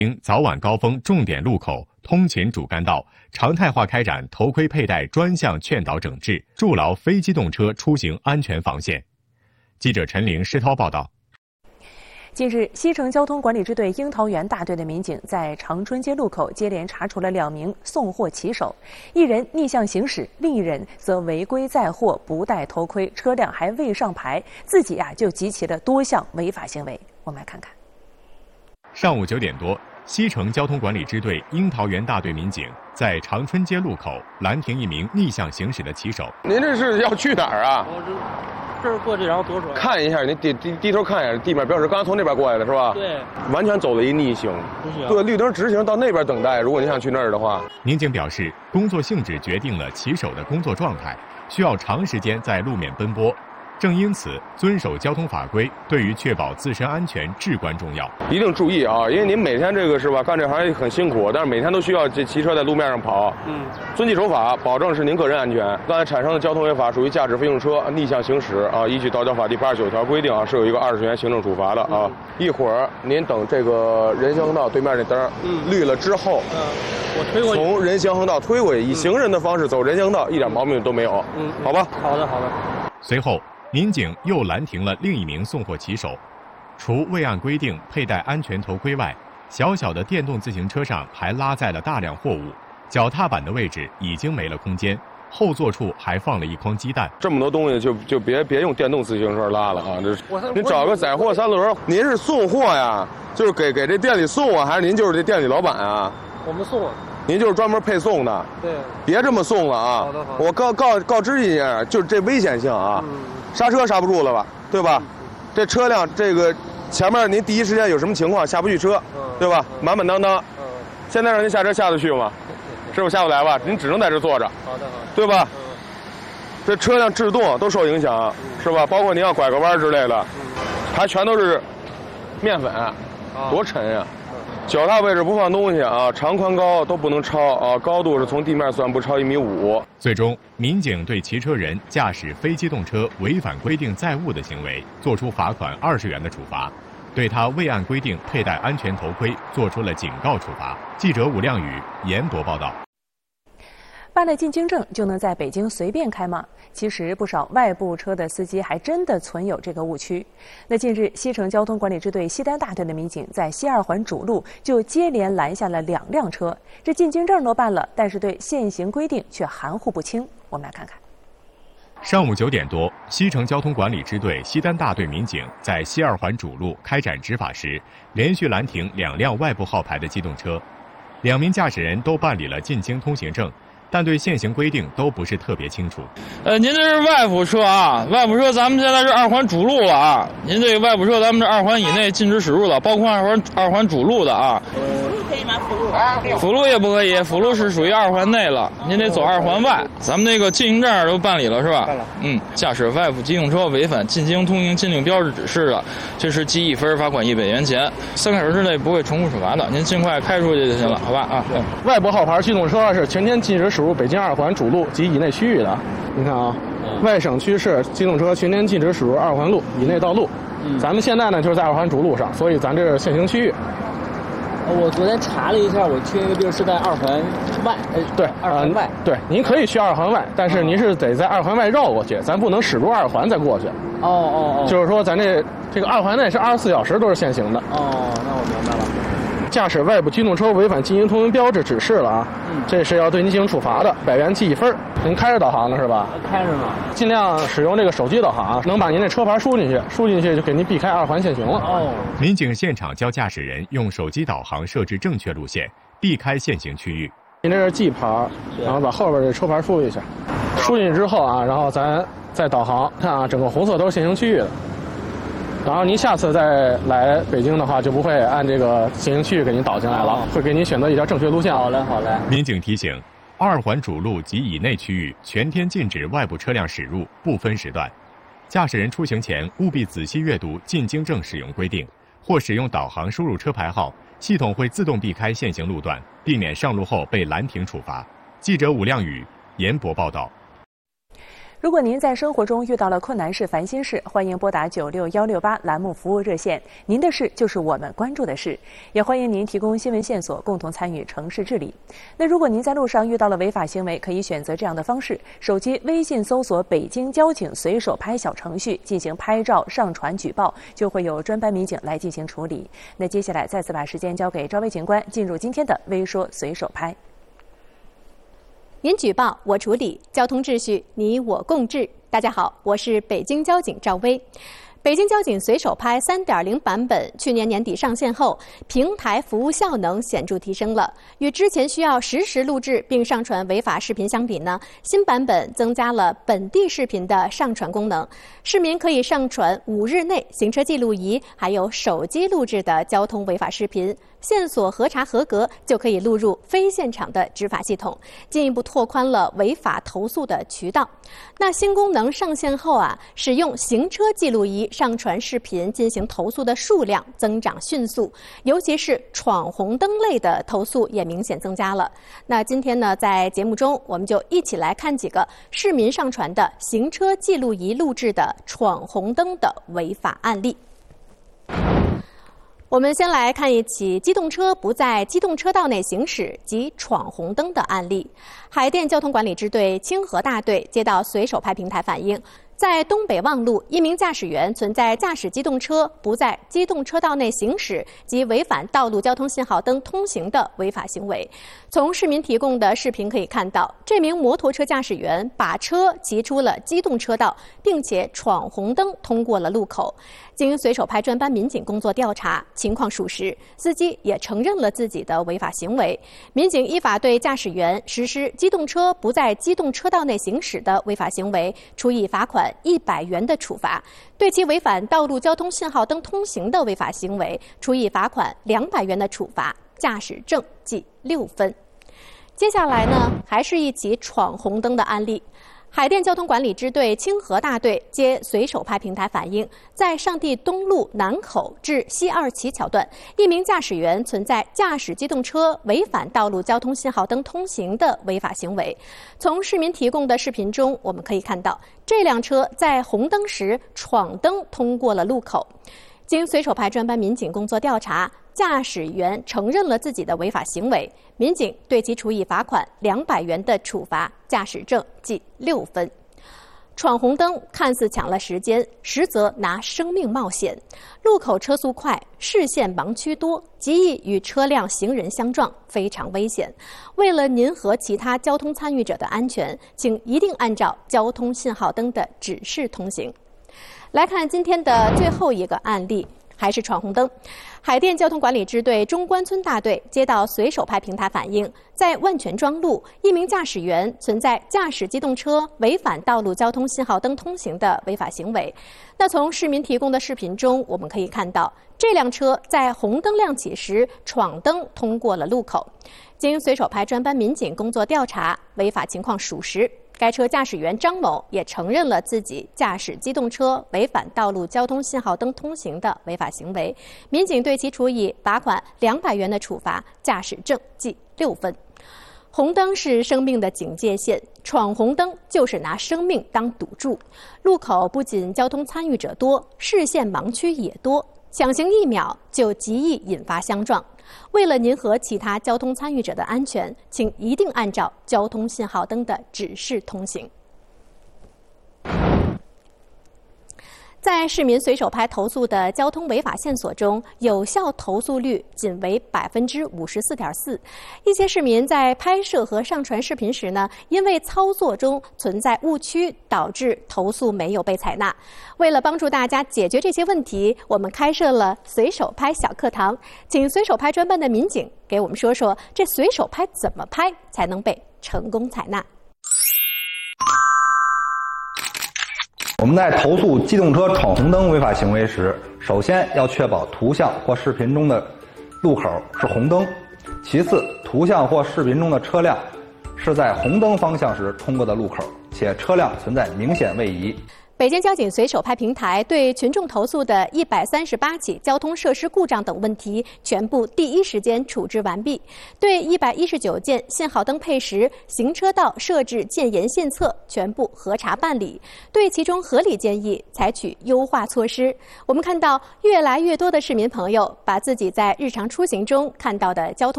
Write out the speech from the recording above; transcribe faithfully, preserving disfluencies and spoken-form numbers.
早晚高峰重点路口、通勤主干道常态化开展头盔佩戴专项劝导整治，筑牢非机动车出行安全防线。记者陈玲、施涛报道。 近日，西城交通管理支队樱桃园大队的民警在长春街路口接连查处了两名送货骑手，一人逆向行驶，另一人则违规载货不戴头盔，车辆还未上牌，自己啊就集齐了多项违法行为。我们来看看。 上午九点多，西城交通管理支队樱桃园大队民警在长春街路口拦停一名逆向行驶的骑手。 您这是要去哪儿啊？ 我这这是过去，然后左转。 看一下，你低低低头看一下地面标识，刚才从那边过来的是吧？ 对。 完全走了一逆行。 不行。 对，绿灯直行到那边等待。如果你想去那儿的话， 民警表示，工作性质决定了骑手的工作状态，需要长时间在路面奔波。正因此，遵守交通法规对于确保自身安全至关重要。 一定注意啊，因为您每天这个是吧，干这行业很辛苦，但是每天都需要这骑车在路面上跑。嗯，遵纪守法，保证是您个人安全。刚才产生的交通违法属于驾驶非用车逆向行驶啊，依据道交法第八十九条规定啊，是有一个二十元行政处罚的啊。嗯、一会儿您等这个人行横道对面这灯嗯绿了之后，嗯， 我推过去， 从人行横道推过去，以行人的方式走人行横道，一点毛病都没有。嗯，好吧。 好的，好的。 随后，民警又拦停了另一名送货骑手，除未按规定佩戴安全头盔外，小小的电动自行车上还拉载了大量货物，脚踏板的位置已经没了空间，后座处还放了一筐鸡蛋。 这么多东西就就别别用电动自行车拉了啊！这您找个载货三轮。您是送货呀？就是给给这店里送啊，还是您就是这店里老板啊？ 我们送。 您就是专门配送的。 对。 别这么送了啊！ 好的好的。 我告告告知一下，就是这危险性啊。嗯。刹车刹不住了吧，对吧？这车辆这个前面您第一时间有什么情况下不去车，对吧？满满当当。现在让您下车下得去吗？是不是下不来吧？您只能在这坐着。 好的， 对吧？这车辆制动都受影响，是吧？包括您要拐个弯之类的，还全都是面粉，多沉呀！脚踏位置不放东西啊，长宽高都不能超啊，高度是从地面算不超一米五。 最终，民警对骑车人驾驶非机动车违反规定载物的行为作出罚款二十元的处罚，对他未按规定佩戴安全头盔作出了警告处罚。记者武亮宇、严博报道。 办了进京证就能在北京随便开吗？其实不少外部车的司机还真的存有这个误区。那近日，西城交通管理支队西单大队的民警在西二环主路就接连拦下了两辆车，这进京证都办了，但是对现行规定却含糊不清。我们来看看。 上午九点多，西城交通管理支队西单大队民警在西二环主路开展执法时，连续拦停两辆外部号牌的机动车，两名驾驶人都办理了进京通行证，但对现行规定都不是特别清楚。 呃，您这是外部车啊，外部车咱们现在是二环主路了啊。您这个外部车咱们这二环以内禁止驶入了，包括二环二环主路的啊。 可以吗？辅路？ 辅路也不可以，辅路是属于二环内了，您得走二环外。咱们那个进行证都办理了是吧？ 办了。 嗯，驾驶外部机动车违反进京通行禁令标志指示的，这是记一分，罚款一百元钱，三个小时之内不会重复处罚的。您尽快开出去就行了，好吧？啊， 对。外部号牌机动车是全天禁止驶入北京二环主路及以内区域的。你看啊，嗯、外省区市机动车全天禁止驶入二环路以内道路。嗯，咱们现在呢就是在二环主路上，所以咱这是限行区域。 我昨天查了一下，我去那个地儿是在二环外，呃， 对， 二环外、 呃，对，您可以去二环外，但是您是得在二环外绕过去，咱不能驶入二环再过去。 哦哦哦， 就是说咱这这个二环内是二十四小时都是限行的。 哦，那我明白了。 驾驶外部机动车违反进京通行标志指示了啊，嗯，这是要对您进行处罚的，百元记一分。您开着导航呢是吧？ 开着呢。 尽量使用这个手机导航，能把您的车牌输进去，输进去就给您避开二环限行了。 哦。 民警现场教驾驶人用手机导航设置正确路线，避开限行区域。 您这是 G 牌，然后把后边这车牌输一下，输进去之后啊，然后咱再导航，看啊，整个红色都是限行区域的。然后您下次再来北京的话，就不会按这个限行区域给您导进来了，哦、会给您选择一条正确路线。 好嘞，好嘞。 民警提醒，二环主路及以内区域全天禁止外部车辆驶入，不分时段。驾驶人出行前务必仔细阅读进京证使用规定，或使用导航输入车牌号，系统会自动避开限行路段，避免上路后被拦停处罚。记者武亮宇、严博报道。 如果您在生活中遇到了困难事、烦心事，欢迎拨打九六幺六八栏目服务热线，您的事就是我们关注的事。也欢迎您提供新闻线索，共同参与城市治理。那如果您在路上遇到了违法行为，可以选择这样的方式：手机微信搜索北京交警随手拍小程序，进行拍照、上传、举报，就会有专班民警来进行处理。那接下来再次把时间交给赵薇警官，进入今天的微说随手拍。 您举报，我处理，交通秩序你我共治。大家好，我是北京交警赵薇。北京交警随手拍 三点零 版本去年年底上线后，平台服务效能显著提升了。与之前需要实时录制并上传违法视频相比呢，新版本增加了本地视频的上传功能。市民可以上传五日内行车记录仪还有手机录制的交通违法视频，线索核查合格就可以录入非现场的执法系统，进一步拓宽了违法投诉的渠道。那新功能上线后啊，使用行车记录仪上传视频进行投诉的数量增长迅速，尤其是闯红灯类的投诉也明显增加了。那今天呢，在节目中我们就一起来看几个市民上传的行车记录仪录制的闯红灯的违法案例。我们先来看一起机动车不在机动车道内行驶及闯红灯的案例。海淀交通管理支队清河大队接到随手拍平台反映，在东北望路，一名驾驶员存在驾驶机动车不在机动车道内行驶及违反道路交通信号灯通行的违法行为。从市民提供的视频可以看到，这名摩托车驾驶员把车骑出了机动车道，并且闯红灯通过了路口。经随手拍专班民警工作调查，情况属实，司机也承认了自己的违法行为。民警依法对驾驶员实施机动车不在机动车道内行驶的违法行为，处以罚款一百元的处罚；对其违反道路交通信号灯通行的违法行为，处以罚款两百元的处罚，驾驶证记六分。接下来呢，还是一起闯红灯的案例。海淀交通管理支队清河大队接随手拍平台反映，在上地东路南口至西二旗桥段，一名驾驶员存在驾驶机动车违反道路交通信号灯通行的违法行为。从市民提供的视频中，我们可以看到，这辆车在红灯时闯灯通过了路口。经随手拍专班民警工作调查，驾驶员承认了自己的违法行为，民警对其处以罚款两百元的处罚，驾驶证记六分。闯红灯看似抢了时间，实则拿生命冒险。路口车速快，视线盲区多，极易与车辆行人相撞，非常危险。为了您和其他交通参与者的安全，请一定按照交通信号灯的指示通行。来看今天的最后一个案例，还是闯红灯。海淀交通管理支队中关村大队接到随手拍平台反映，在万泉庄路，一名驾驶员存在驾驶机动车违反道路交通信号灯通行的违法行为。那从市民提供的视频中，我们可以看到，这辆车在红灯亮起时闯灯通过了路口。经随手拍专班民警工作调查，违法情况属实。该车驾驶员张某也承认了自己驾驶机动车违反道路交通信号灯通行的违法行为，民警对其处以罚款两百元的处罚，驾驶证记六分。红灯是生命的警戒线，闯红灯就是拿生命当赌注。路口不仅交通参与者多，视线盲区也多，抢行一秒就极易引发相撞。为了您和其他交通参与者的安全，请一定按照交通信号灯的指示通行。在市民随手拍投诉的交通违法线索中，有效投诉率仅为百分之五十四点四。一些市民在拍摄和上传视频时呢，因为操作中存在误区，导致投诉没有被采纳。为了帮助大家解决这些问题，我们开设了随手拍小课堂，请随手拍专班的民警给我们说说，这随手拍怎么拍才能被成功采纳。 我们在投诉机动车闯红灯违法行为时，首先要确保图像或视频中的路口是红灯，其次，图像或视频中的车辆是在红灯方向时通过的路口，且车辆存在明显位移。 北京交警随手拍平台对群众投诉的一百三十八起交通设施故障等问题全部第一时间处置完毕，对一百一十九件信号灯配时、行车道设置建言献策全部核查办理，对其中合理建议采取优化措施。我们看到越来越多的市民朋友把自己在日常出行中看到的交通